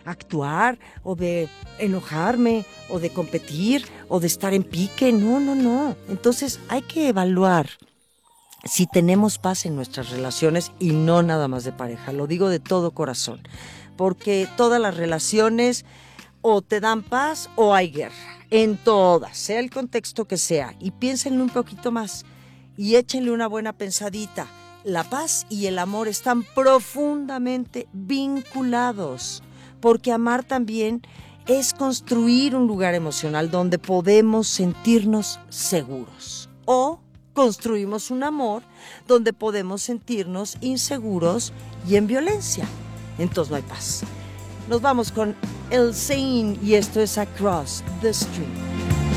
actuar o de enojarme o de competir o de estar en pique. No. Entonces hay que evaluar si tenemos paz en nuestras relaciones y no nada más de pareja. Lo digo de todo corazón, porque todas las relaciones o te dan paz o hay guerra. En todas, sea el contexto que sea. Y piénsenle un poquito más y échenle una buena pensadita. La paz y el amor están profundamente vinculados, porque amar también es construir un lugar emocional donde podemos sentirnos seguros. O construimos un amor donde podemos sentirnos inseguros y en violencia. Entonces no hay paz. Nos vamos con El Zayn y esto es Across the Street.